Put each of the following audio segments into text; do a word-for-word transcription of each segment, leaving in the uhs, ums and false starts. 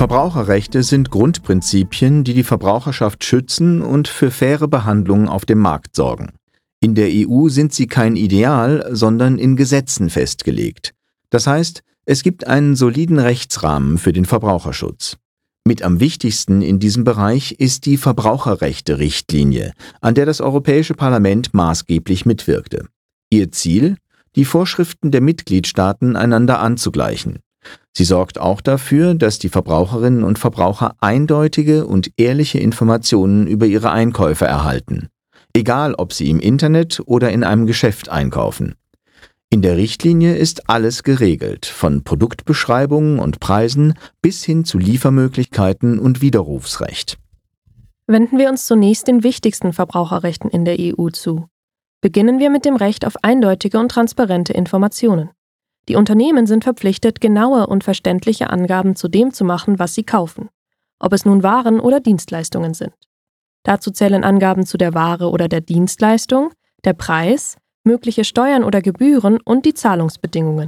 Verbraucherrechte sind Grundprinzipien, die die Verbraucherschaft schützen und für faire Behandlung auf dem Markt sorgen. In der E U sind sie kein Ideal, sondern in Gesetzen festgelegt. Das heißt, es gibt einen soliden Rechtsrahmen für den Verbraucherschutz. Mit am wichtigsten in diesem Bereich ist die Verbraucherrechte-Richtlinie, an der das Europäische Parlament maßgeblich mitwirkte. Ihr Ziel? Die Vorschriften der Mitgliedstaaten einander anzugleichen. Sie sorgt auch dafür, dass die Verbraucherinnen und Verbraucher eindeutige und ehrliche Informationen über ihre Einkäufe erhalten. Egal, ob sie im Internet oder in einem Geschäft einkaufen. In der Richtlinie ist alles geregelt, von Produktbeschreibungen und Preisen bis hin zu Liefermöglichkeiten und Widerrufsrecht. Wenden wir uns zunächst den wichtigsten Verbraucherrechten in der E U zu. Beginnen wir mit dem Recht auf eindeutige und transparente Informationen. Die Unternehmen sind verpflichtet, genaue und verständliche Angaben zu dem zu machen, was sie kaufen, ob es nun Waren oder Dienstleistungen sind. Dazu zählen Angaben zu der Ware oder der Dienstleistung, der Preis, mögliche Steuern oder Gebühren und die Zahlungsbedingungen.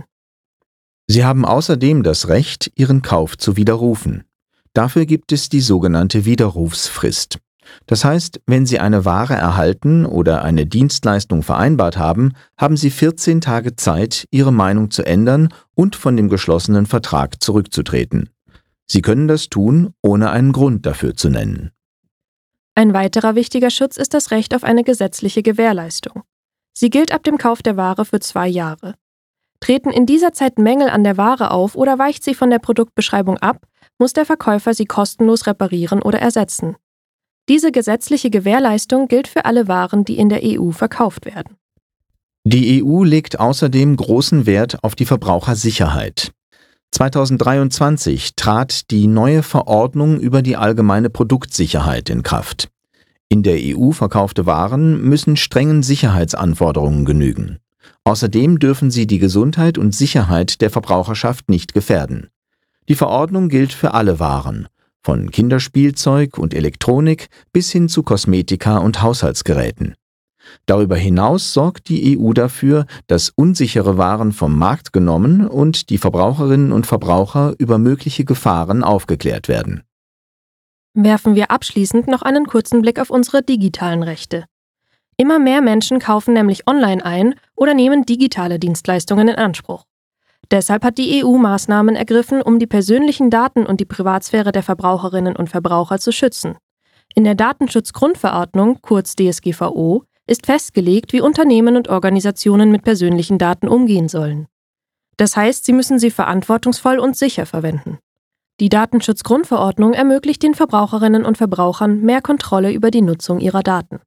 Sie haben außerdem das Recht, ihren Kauf zu widerrufen. Dafür gibt es die sogenannte Widerrufsfrist. Das heißt, wenn Sie eine Ware erhalten oder eine Dienstleistung vereinbart haben, haben Sie vierzehn Tage Zeit, Ihre Meinung zu ändern und von dem geschlossenen Vertrag zurückzutreten. Sie können das tun, ohne einen Grund dafür zu nennen. Ein weiterer wichtiger Schutz ist das Recht auf eine gesetzliche Gewährleistung. Sie gilt ab dem Kauf der Ware für zwei Jahre. Treten in dieser Zeit Mängel an der Ware auf oder weicht sie von der Produktbeschreibung ab, muss der Verkäufer sie kostenlos reparieren oder ersetzen. Diese gesetzliche Gewährleistung gilt für alle Waren, die in der E U verkauft werden. Die E U legt außerdem großen Wert auf die Verbrauchersicherheit. zweitausenddreiundzwanzig trat die neue Verordnung über die allgemeine Produktsicherheit in Kraft. In der E U verkaufte Waren müssen strengen Sicherheitsanforderungen genügen. Außerdem dürfen sie die Gesundheit und Sicherheit der Verbraucherschaft nicht gefährden. Die Verordnung gilt für alle Waren, von Kinderspielzeug und Elektronik bis hin zu Kosmetika und Haushaltsgeräten. Darüber hinaus sorgt die E U dafür, dass unsichere Waren vom Markt genommen und die Verbraucherinnen und Verbraucher über mögliche Gefahren aufgeklärt werden. Werfen wir abschließend noch einen kurzen Blick auf unsere digitalen Rechte. Immer mehr Menschen kaufen nämlich online ein oder nehmen digitale Dienstleistungen in Anspruch. Deshalb hat die E U Maßnahmen ergriffen, um die persönlichen Daten und die Privatsphäre der Verbraucherinnen und Verbraucher zu schützen. In der Datenschutzgrundverordnung, kurz D S G V O, ist festgelegt, wie Unternehmen und Organisationen mit persönlichen Daten umgehen sollen. Das heißt, sie müssen sie verantwortungsvoll und sicher verwenden. Die Datenschutzgrundverordnung ermöglicht den Verbraucherinnen und Verbrauchern mehr Kontrolle über die Nutzung ihrer Daten.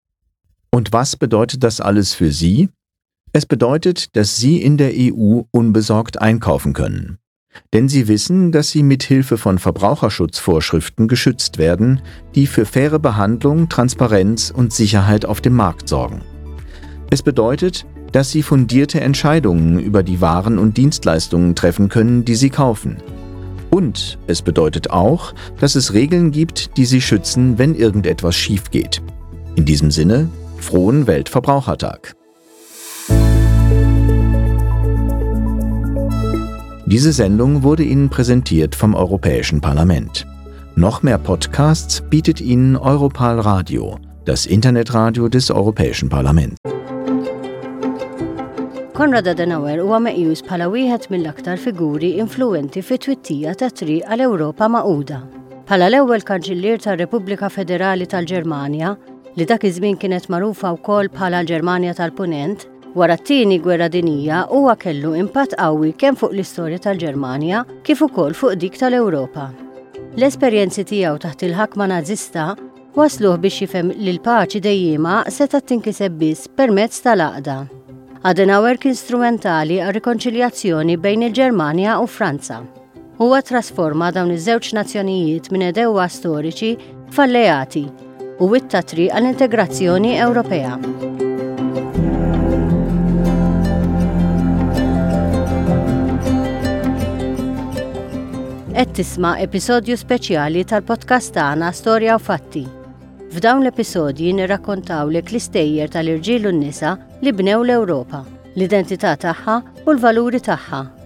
Und was bedeutet das alles für Sie? Es bedeutet, dass Sie in der E U unbesorgt einkaufen können. Denn Sie wissen, dass Sie mit Hilfe von Verbraucherschutzvorschriften geschützt werden, die für faire Behandlung, Transparenz und Sicherheit auf dem Markt sorgen. Es bedeutet, dass Sie fundierte Entscheidungen über die Waren und Dienstleistungen treffen können, die Sie kaufen. Und es bedeutet auch, dass es Regeln gibt, die Sie schützen, wenn irgendetwas schief geht. In diesem Sinne, frohen Weltverbrauchertag! Diese Sendung wurde Ihnen präsentiert vom Europäischen Parlament. Noch mehr Podcasts bietet Ihnen Europal Radio, das Internetradio des Europäischen Parlaments. Konrad Adenauer huwa meqjus bħala wieħed mill-aktar figuri influenti fit-twittija ta' triq għall-Ewropa Magħquda. Bħala l-ewwel Kanċillier tar-Repubblika Federali tal-Ġermanja, li dak iż-żmien kienet magħrufa wkoll bħala l-Ġermanja tal-Punent, wara t-tieni Gwerra Dinjija huwa kellu impatt qawwi kemm fuq l-istorja tal-Ġermanja kif ukoll fuq dik tal-Ewropa. L-esperjenzi tiegħu taħt il-ħakma Nażista wasluh biex jifhem li l-paċi dejjema setgħa tinkiseb biss permezz tal-għaqda. Adenauer kien strumentali għal rikonċiljazzjoni bejn il-Ġermanja u Franza. Huwa trasforma dawn iż-żewġ nazzjonijiet minn edewwa storiċi f'alleati u witta triq għall-integrazzjoni Ewropea. Qed tisma' episodju speċjali tal-podcast tagħna Storja u Fatti. F'dawn l-episodji nirrakkontawlek l-istejjer tal-irġiel u n-nisa li bnew l-Ewropa, l-identità tagħha u l-valuri tagħha.